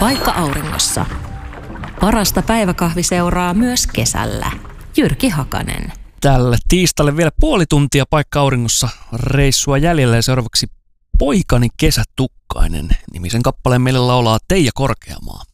Paikka auringossa. Parasta päiväkahvi seuraa myös kesällä. Jyrki Hakanen. Tälle tiistalle vielä puoli tuntia Paikka auringossa reissua jäljellä ja seuraavaksi Poikani kesätukkainen nimisen kappaleen meille laulaa Teija Korkeamaa.